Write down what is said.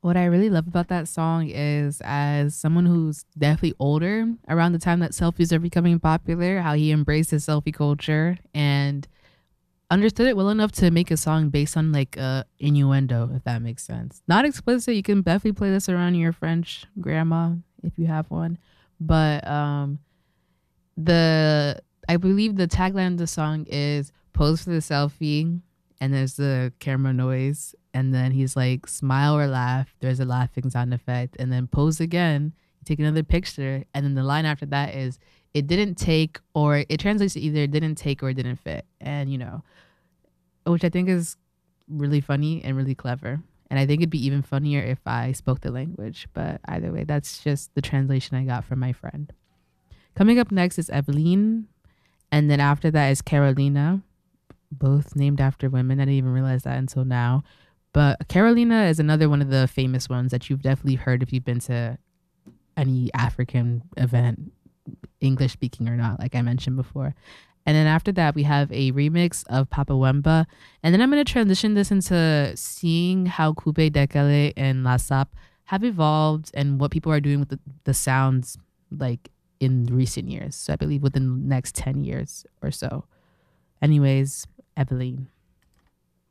What I really love about that song is, as someone who's definitely older, around the time that selfies are becoming popular, how he embraced his selfie culture and understood it well enough to make a song based on like a innuendo, if that makes sense. Not explicit. You can definitely play this around your French grandma if you have one, but the I believe the tagline of the song is "Pose for the selfie," and there's the camera noise, and then he's like, "Smile or laugh." There's a laughing sound effect, and then pose again. You take another picture, and then the line after that is, "It didn't take," or it translates to either "it didn't take" or "it didn't fit," and which I think is really funny and really clever. And I think it'd be even funnier if I spoke the language. But either way, that's just the translation I got from my friend. Coming up next is Eveline, and then after that is Carolina, both named after women. I didn't even realize that until now. But Carolina is another one of the famous ones that you've definitely heard if you've been to any African event, English speaking or not, like I mentioned before. And then after that, we have a remix of Papa Wemba. And then I'm going to transition this into seeing how Kube Dekele and Lasap have evolved and what people are doing with the sounds like in recent years. So I believe within the next 10 years or so. Anyways, Eveline.